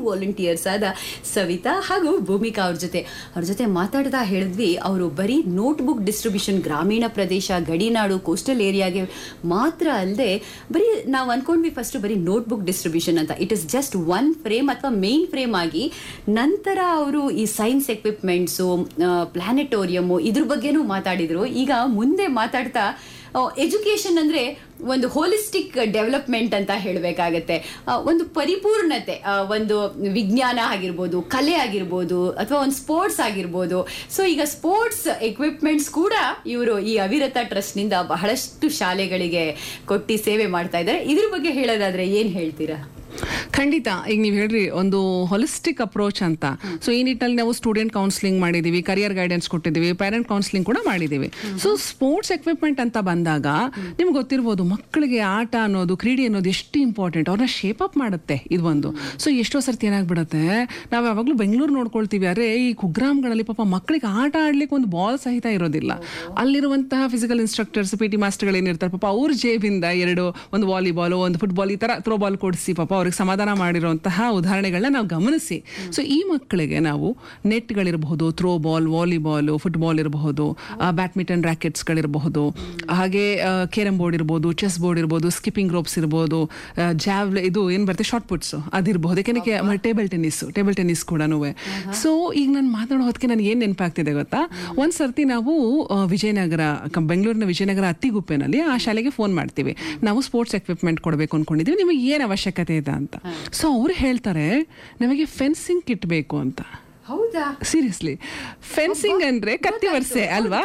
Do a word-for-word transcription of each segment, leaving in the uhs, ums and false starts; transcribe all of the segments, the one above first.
Volunteers ಆದ ಸವಿತಾ ಹಾಗೂ ಭೂಮಿಕಾ ಅವ್ರ ಜೊತೆ ಅವ್ರ ಜೊತೆ ಮಾತಾಡ್ತಾ ಹೇಳಿದ್ವಿ. ಅವರು ಬರೀ ನೋಟ್ಬುಕ್ ಡಿಸ್ಟ್ರಿಬ್ಯೂಷನ್ ಗ್ರಾಮೀಣ ಪ್ರದೇಶ, ಗಡಿನಾಡು, ಕೋಸ್ಟಲ್ ಏರಿಯಾಗೆ ಮಾತ್ರ ಅಲ್ಲದೆ ಬರೀ ನಾವು ಅನ್ಕೊಂಡ್ವಿ ಫಸ್ಟ್ ಬರೀ ನೋಟ್ಬುಕ್ ಡಿಸ್ಟ್ರಿಬ್ಯೂಷನ್ ಅಂತ. It is just one frame ಅಥವಾ ಮೇನ್ ಫ್ರೇಮ್ ಆಗಿ ನಂತರ ಅವರು ಈ ಸೈನ್ಸ್ ಎಕ್ವಿಪ್ಮೆಂಟ್ಸು, ಪ್ಲಾನೆಟೋರಿಯಮು ಇದ್ರ ಬಗ್ಗೆನೂ ಮಾತಾಡಿದ್ರು. ಈಗ ಮುಂದೆ ಮಾತಾಡ್ತಾ ಎಜುಕೇಶನ್ ಅಂದ್ರೆ ಒಂದು ಹೋಲಿಸ್ಟಿಕ್ ಡೆವಲಪ್ಮೆಂಟ್ ಅಂತ ಹೇಳಬೇಕಾಗತ್ತೆ. ಒಂದು ಪರಿಪೂರ್ಣತೆ, ಒಂದು ವಿಜ್ಞಾನ ಆಗಿರ್ಬೋದು, ಕಲೆ ಆಗಿರ್ಬೋದು, ಅಥವಾ ಒಂದು ಸ್ಪೋರ್ಟ್ಸ್ ಆಗಿರ್ಬೋದು. ಸೊ ಈಗ ಸ್ಪೋರ್ಟ್ಸ್ ಎಕ್ವಿಪ್ಮೆಂಟ್ಸ್ ಕೂಡ ಇವರು ಈ ಅವಿರತ ಟ್ರಸ್ಟ್ ನಿಂದ ಬಹಳಷ್ಟು ಶಾಲೆಗಳಿಗೆ ಕೊಟ್ಟು ಸೇವೆ ಮಾಡ್ತಾ ಇದ್ದಾರೆ. ಇದ್ರ ಬಗ್ಗೆ ಹೇಳೋದಾದ್ರೆ ಏನ್ ಹೇಳ್ತೀರಾ? ಖಂಡಿತ. ಈಗ ನೀವು ಹೇಳ್ರಿ ಒಂದು ಹೊಲಿಸ್ಟಿಕ್ ಅಪ್ರೋಚ್ ಅಂತ. ಸೊ ಈ ನಿಟ್ಟಿನಲ್ಲಿ ನಾವು ಸ್ಟೂಡೆಂಟ್ ಕೌನ್ಸಿಲಿಂಗ್ ಮಾಡಿದೀವಿ, ಕರಿಯರ್ ಗೈಡೆನ್ಸ್ ಕೊಟ್ಟಿದ್ದೀವಿ, ಪೇರೆಂಟ್ ಕೌನ್ಸಿಲಿಂಗ್ ಕೂಡ ಮಾಡಿದೀವಿ. ಸೊ ಸ್ಪೋರ್ಟ್ಸ್ ಎಕ್ವಿಪ್ಮೆಂಟ್ ಅಂತ ಬಂದಾಗ ನಿಮ್ಗೆ ಗೊತ್ತಿರ್ಬೋದು, ಮಕ್ಕಳಿಗೆ ಆಟ ಅನ್ನೋದು, ಕ್ರೀಡೆ ಅನ್ನೋದು ಎಷ್ಟು ಇಂಪಾರ್ಟೆಂಟ್, ಅವ್ರನ್ನ ಶೇಪ್ ಅಪ್ ಮಾಡುತ್ತೆ ಇದು ಒಂದು. ಸೊ ಎಷ್ಟೋ ಸರ್ತಿ ಏನಾಗ್ಬಿಡುತ್ತೆ, ನಾವು ಯಾವಾಗಲೂ ಬೆಂಗಳೂರು ನೋಡ್ಕೊಳ್ತೀವಿ, ಅರೆ ಈ ಕುಗ್ರಾಮ್ಗಳಲ್ಲಿ ಪಾಪ ಮಕ್ಕಳಿಗೆ ಆಟ ಆಡ್ಲಿಕ್ಕೆ ಒಂದು ಬಾಲ್ ಸಹಿತ ಇರೋದಿಲ್ಲ. ಅಲ್ಲಿರುವಂತಹ ಫಿಸಿಕಲ್ ಇನ್ಸ್ಟ್ರಕ್ಟರ್ಸ್, ಪಿ ಟಿ ಮಾಸ್ಟರ್ಗಳು ಏನಿರ್ತಾರೆ ಪಾಪ ಅವ್ರ ಜೇಬಿಂದ ಎರಡು ಒಂದು ವಾಲಿಬಾಲ್, ಒಂದು ಫುಟ್ಬಾಲ್ ಈ ತರ ಥ್ರೋ ಬಾಲ್ ಕೊಡಿಸಿ ಪಾಪ ಅವ್ರಿಗೆ ಸಮಾಧಾನ ಮಾಡಿರುವಂತಹ ಉದಾಹರಣೆಗಳನ್ನ ನಾವು ಗಮನಿಸಿ. ಸೊ ಈ ಮಕ್ಕಳಿಗೆ ನಾವು ನೆಟ್ಗಳಿರಬಹುದು, ಥ್ರೋ ಬಾಲ್, ವಾಲಿಬಾಲ್, ಫುಟ್ಬಾಲ್ ಇರಬಹುದು, ಬ್ಯಾಡ್ಮಿಂಟನ್ ರ್ಯಾಕೆಟ್ಸ್ಗಳಿರಬಹುದು, ಹಾಗೆ ಕೇರಂ ಬೋರ್ಡ್ ಇರ್ಬೋದು, ಚೆಸ್ ಬೋರ್ಡ್ ಇರ್ಬೋದು, ಸ್ಕಿಪ್ಪಿಂಗ್ ರೋಪ್ಸ್ ಇರ್ಬೋದು, ಜಾವ್ ಇದು ಏನ್ ಬರುತ್ತೆ ಶಾರ್ಟ್ ಪುಟ್ಸ್ ಅದಿರಬಹುದು, ಯಾಕೆಂದ್ರೆ ಟೇಬಲ್ ಟೆನ್ನಿಸ್ ಟೇಬಲ್ ಟೆನ್ನಿಸ್ ಕೂಡ. ಸೊ ಈಗ ನಾನು ಮಾತಾಡೋ ಹೊತ್ತಿಗೆ ನನಗೆ ಏನ್ ನೆನಪಾಗ್ತಿದೆ ಗೊತ್ತಾ, ಒಂದ್ ಸರ್ತಿ ನಾವು ವಿಜಯನಗರ, ಬೆಂಗಳೂರಿನ ವಿಜಯನಗರ ಅತ್ತಿಗುಪ್ಪೆನಲ್ಲಿ ಆ ಶಾಲೆಗೆ ಫೋನ್ ಮಾಡ್ತೀವಿ, ನಾವು ಸ್ಪೋರ್ಟ್ಸ್ ಎಕ್ವಿಪ್ಮೆಂಟ್ ಕೊಡಬೇಕು ಅನ್ಕೊಂಡಿದ್ದೀವಿ, ನಿಮಗೆ ಏನ್ ಅವಶ್ಯಕತೆ ಇದೆ ಅಂತ. ಸೊ ಅವ್ರು ಹೇಳ್ತಾರೆ ನಮಗೆ ಫೆನ್ಸಿಂಗ್ ಕಿಟ್ ಬೇಕು ಅಂತ. ಹೌದಾ? ಸೀರಿಯಸ್ಲಿ, ಫೆನ್ಸಿಂಗ್ ಅಂದ್ರೆ ಕತ್ತಿ ವರ್ಸೆ ಅಲ್ವಾ?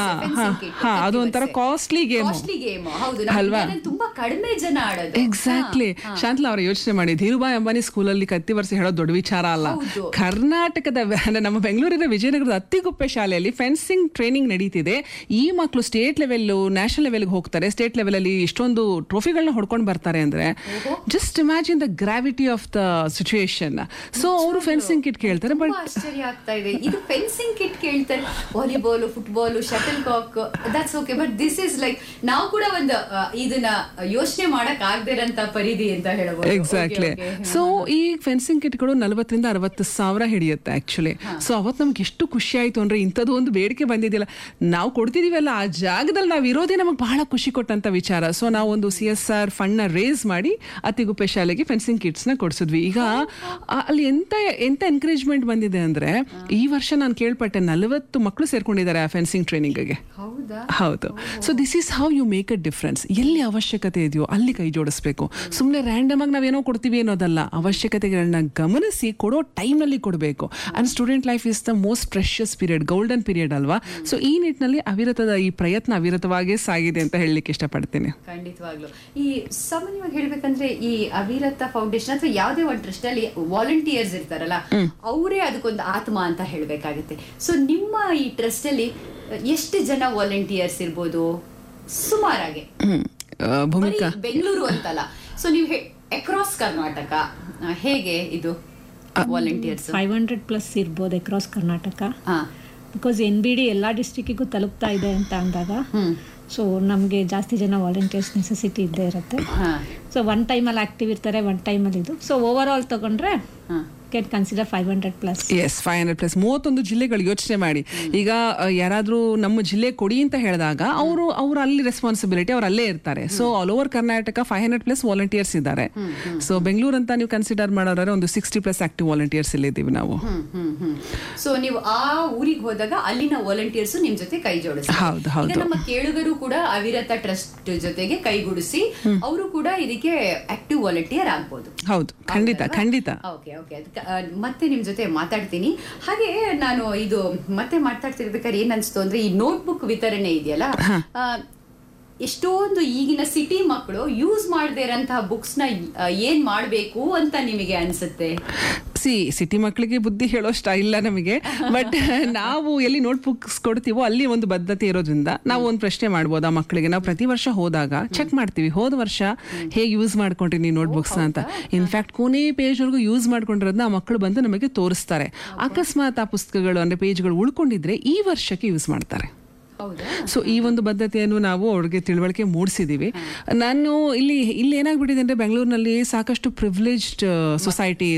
ಹಾ, ಅದು ಒಂಥರ ಕಾಸ್ಟ್ಲಿ ಗೇಮ್ ಅಲ್ವಾ? ತುಂಬಾ ಕಡಿಮೆ ಜನ ಆಡೋದು. ಎಕ್ಸಾಕ್ಟ್ಲಿ. ಶಾಂತಲಾ ಅವರ ಯೋಚನೆ ಮಾಡಿ, ಧೀರುಭಾಯಿ ಅಂಬಾನಿ ಸ್ಕೂಲಲ್ಲಿ ಕತ್ತಿ ವರ್ಸೆ ಹೇಳೋದು ದೊಡ್ಡ ವಿಚಾರ ಅಲ್ಲ. ಕರ್ನಾಟಕದ ನಮ್ಮ ಬೆಂಗಳೂರಿನ ವಿಜಯನಗರದ ಅತ್ತಿಗುಪ್ಪೆ ಶಾಲೆಯಲ್ಲಿ ಫೆನ್ಸಿಂಗ್ ಟ್ರೈನಿಂಗ್ ನಡೀತಿದೆ. ಈ ಮಕ್ಕಳು ಸ್ಟೇಟ್ ಲೆವೆಲ್, ನ್ಯಾಷನಲ್ ಲೆವೆಲ್ಗೆ ಹೋಗ್ತಾರೆ. ಸ್ಟೇಟ್ ಲೆವೆಲ್ ಅಲ್ಲಿ ಇಷ್ಟೊಂದು ಟ್ರೋಫಿಗಳನ್ನ ಹೊಡ್ಕೊಂಡು ಬರ್ತಾರೆ ಅಂದ್ರೆ just imagine the gravity of the situation. So ಅವರು ಫೆನ್ಸಿಂಗ್ ಕಿಟ್ ಕೇಳ್ತಾರೆ. ಬಟ್ ಆಶ್ಚರ್ಯ ಆಗ್ತಾ ಇದೆ, ಇದು ಫೆನ್ಸಿಂಗ್ ಕಿಟ್ ಕೇಳ್ತಾರೆ. Volleyball, football, shuttle cock, that's okay, but this is like ನಾವು ಕೂಡ ಒಂದು ಇದನ್ನ ಯೋಚನೆ ಮಾಡಕ್ ಆಗದಿರಂತ ಪರಿಧಿ ಅಂತ ಹೇಳಬಹುದು. ಎಕ್ಸಾಕ್ಟ್ಲಿ. ಸೊ ಈ ಫೆನ್ಸಿಂಗ್ ಕಿಟ್ಗಳು ನಲವತ್ತರಿಂದ ಅರವತ್ತು ಸಾವಿರ ಹಿಡಿಯುತ್ತೆ ಆಕ್ಚುಲಿ. ಸೊ ಅವತ್ತು ನಮ್ಗೆ ಎಷ್ಟು ಖುಷಿ ಆಯ್ತು ಅಂದ್ರೆ, ಇಂಥದ್ದು ಒಂದು ಬೇಡಿಕೆ ಬಂದಿದ್ದಿಲ್ಲ, ನಾವು ಕೊಡ್ತಿದೀವಲ್ಲ ಆ ಜಾಗದಲ್ಲಿ ನಾವು ಇರೋದೇ ನಮಗೆ ಬಹಳ ಖುಷಿ ಕೊಟ್ಟಂತ ವಿಚಾರ. ಸೊ ನಾವು ಒಂದು ಸಿ ಎಸ್ ಆರ್ ಫಂಡ್ ನ ರೇಸ್ ಮಾಡಿ ಅತ್ತಿಗುಪ್ಪೆ ಶಾಲೆಗೆ ಫೆನ್ಸಿಂಗ್ ಕಿಟ್ಸ್ ನ ಕೊಡಿಸಿದ್ವಿ. ಈಗ ಅಲ್ಲಿ ಎಂತ ಎಂತ ಎನ್ಕರೇಜ್ಮೆಂಟ್ ಬಂದಿದೆ ಅಂದ್ರೆ, ಈ ವರ್ಷ ನಾನು ಕೇಳ್ಪಟ್ಟೆ ನಲವತ್ತು ಮಕ್ಕಳು ಸೇರ್ಕೊಂಡಿದ್ದಾರೆ ಆ ಫೆನ್ಸಿಂಗ್ ಟ್ರೈನಿಂಗ್ಗೆ. ಹೌದು. So this is how you make a difference. ಎಲ್ಲಿ ಅವಶ್ಯಕತೆ ಇದೆಯೋ ಅಲ್ಲಿ ಕೈ ಜೋಡಿಸ್ಬೇಕು. ಸುಮ್ಮನೆ ರ್ಯಾಂಡಮ್ ಆಗಿ ನಾವೇನೋ ಕೊಡ್ತೀವಿ ಅನ್ನೋದಲ್ಲ, ಅವಶ್ಯಕತೆಗಳನ್ನ ಗಮನಿಸಿ ಕೊಡೋ ಟೈಮ್ ನಲ್ಲಿ ಕೊಡಬೇಕು. And student life is the most precious period, golden period ಅಲ್ವಾ? ಸೊ ಈ ನಿಟ್ಟಿನಲ್ಲಿ ಅವಿರತದ ಈ ಪ್ರಯತ್ನ ಅವಿರತವಾಗೇ ಸಾಗಿದೆ ಅಂತ ಹೇಳಲಿಕ್ಕೆ ಇಷ್ಟಪಡ್ತೀನಿ. ಖಂಡಿತವಾಗ್ಲು. ಈ ಸಾಮಾನ್ಯವಾಗಿ ಹೇಳ್ಬೇಕಂದ್ರೆ ಈ ಅವಿರತ ಫೌಂಡೇಶನ್ ಅಥವಾ ಯಾವುದೇ ಒಂದು ಟ್ರಸ್ಟ್ ಅಲ್ಲಿ ವಾಲಂಟಿಯರ್ಸ್ ಇರ್ತಾರಲ್ಲ, ಅವರೇ ಅದಕ್ಕೊಂದು ಆತ್ಮ ಅಂತ ಹೇಳಬೇಕಾಗುತ್ತೆ. ಸೊ ನಿಮ್ಮ ಈ ಟ್ರಸ್ಟ್ ಅಲ್ಲಿ ಎಷ್ಟು ಜನ ವಾಲಂಟಿಯರ್ಸ್ ಇರ್ಬೋದು ಸುಮಾರಾಗಿ? ಭೂಮಿಕಾ, ಬೆಂಗಳೂರು ಅಂತಲ್ಲ, ಸೊ ನೀವು ಅಕ್ರಾಸ್ ಕರ್ನಾಟಕ ಹೇಗೆ ಇದು ವಾಲಂಟಿಯರ್ಸ್? ಫೈವ್ ಹಂಡ್ರೆಡ್ ಪ್ಲಸ್ ಇರ್ಬೋದು across Karnataka. Because N B D ಎಲ್ಲ ಡಿಸ್ಟ್ರಿಕ್ಕಿಗೂ ತಲುಪ್ತಾ ಇದೆ ಅಂತ ಅಂದಾಗ ಸೊ ನಮಗೆ ಜಾಸ್ತಿ ಜನ ವಾಲಂಟಿಯರ್ಸ್ ನೆಸೆಸಿಟಿ ಇದ್ದೇ ಇರುತ್ತೆ. ಸೊ ಒನ್ ಟೈಮಲ್ಲಿ ಆಕ್ಟಿವ್ ಇರ್ತಾರೆ, ಒನ್ ಟೈಮಲ್ಲಿ ಇದು. ಸೊ ಓವರ್ ಆಲ್ ತಗೊಂಡ್ರೆ can consider five hundred plus. Yes, five hundred plus. ಮೂವತ್ತೊಂದು ಜಿಲ್ಲೆಗಳು ಯೋಚನೆ ಮಾಡಿ. ಈಗ ಯಾರಾದ್ರೂ ನಮ್ಮ ಜಿಲ್ಲೆ ಕೊಡಿ ಅಂತ ಹೇಳಿದಾಗ ಅವರು ಅವ್ರ ಅಲ್ಲಿ ರೆಸ್ಪಾನ್ಸಿಬಿಲಿಟಿ ಅವ್ರು ಅಲ್ಲೇ ಇರ್ತಾರೆ. So all over Karnataka five hundred plus volunteers ಇದ್ದಾರೆ. ಸೊ ಬೆಂಗಳೂರು ಅಂತ ನೀವು ಕನ್ಸಿಡರ್ ಮಾಡೋದ್ರೆ ಒಂದು ಸಿಕ್ಸ್ಟಿ ಪ್ಲಸ್ ಆಕ್ಟಿವ್ ವಾಲಂಟಿಯರ್ಸ್ ಇಲ್ಲಿ ಇದ್ದೀವಿ ನಾವು. ಸೊ ನೀವು ಆ ಊರಿಗೆ ಹೋದಾಗ ಅಲ್ಲಿನ ವಾಲಂಟಿಯರ್ಸ್ ನಿಮ್ ಜೊತೆ ಕೈ ಜೋಡಿಸಿ. ಹೌದು ಹೌದು. ನಮ್ಮ ಕೇಳುಗರು ಕೂಡ ಅವಿರತ ಟ್ರಸ್ಟ್ ಜೊತೆಗೆ ಕೈಗೂಡಿಸಿ ಅವರು ಕೂಡ ಇದಕ್ಕೆ ಆಕ್ಟಿವ್ ವಾಲಂಟಿಯರ್ ಆಗ್ಬೋದು. ಹೌದು, ಖಂಡಿತ ಖಂಡಿತ. ಓಕೆ ಓಕೆ ಮತ್ತೆ ನಿಮ್ ಜೊತೆ ಮಾತಾಡ್ತೀನಿ. ಹಾಗೆ ನಾನು ಇದು ಮತ್ತೆ ಮಾತಾಡ್ತಿರ್ಬೇಕಾದ್ರೆ ಏನ್ ಅನ್ಸ್ತು ಅಂದ್ರೆ, ಈ ನೋಟ್ಬುಕ್ ವಿತರಣೆ ಇದೆಯಲ್ಲ, ಎಷ್ಟೊಂದು ಈಗಿನ ಸಿಟಿ ಮಕ್ಕಳು ಯೂಸ್ ಮಾಡದೇ ಇರೋಂತಹ ಬುಕ್ಸ್ ನ ಏನ್ ಮಾಡ್ಬೇಕು ಅಂತ ನಿಮಗೆ ಅನ್ಸುತ್ತೆ? ಸಿ ಸಿಟಿ ಮಕ್ಕಳಿಗೆ ಬುದ್ಧಿ ಹೇಳೋಷ್ಟ ಇಲ್ಲ ನಮಗೆ. ಬಟ್ ನಾವು ಎಲ್ಲಿ ನೋಟ್ ಬುಕ್ಸ್ ಕೊಡ್ತೀವೋ ಅಲ್ಲಿ ಒಂದು ಬದ್ಧತೆ ಇರೋದ್ರಿಂದ ನಾವು ಒಂದು ಪ್ರಶ್ನೆ ಮಾಡ್ಬೋದು ಆ ಮಕ್ಕಳಿಗೆ. ನಾವು ಪ್ರತಿ ವರ್ಷ ಹೋದಾಗ ಚೆಕ್ ಮಾಡ್ತೀವಿ, ಹೋದ ವರ್ಷ ಹೇಗೆ ಯೂಸ್ ಮಾಡ್ಕೊಂಡ್ರಿ ನೀವು ನೋಟ್ ಬುಕ್ಸ್ ಅಂತ. ಇನ್ಫ್ಯಾಕ್ಟ್ ಕೊನೆ ಪೇಜ್ ವರೆಗೂ ಯೂಸ್ ಮಾಡ್ಕೊಂಡಿರೋದನ್ನ ಆ ಮಕ್ಕಳು ಬಂದು ನಮಗೆ ತೋರಿಸ್ತಾರೆ. ಅಕಸ್ಮಾತ್ ಆ ಪುಸ್ತಕಗಳು ಅಂದ್ರೆ ಪೇಜ್ಗಳು ಉಳ್ಕೊಂಡಿದ್ರೆ ಈ ವರ್ಷಕ್ಕೆ ಯೂಸ್ ಮಾಡ್ತಾರೆ. ಸೊ ಈ ಒಂದು ಬದ್ಧತೆಯನ್ನು ನಾವು ಅವ್ರಿಗೆ ತಿಳುವಳಿಕೆ ಮೂಡಿಸಿದೀವಿ. ನಾನು ಇಲ್ಲಿ ಇಲ್ಲಿ ಏನಾಗ್ಬಿಟ್ಟಿದೆ ಅಂದ್ರೆ, ಬೆಂಗಳೂರಿನಲ್ಲಿ ಸಾಕಷ್ಟು ಪ್ರಿವಿಲೇಜ್ಡ್ ಸೊಸೈಟಿ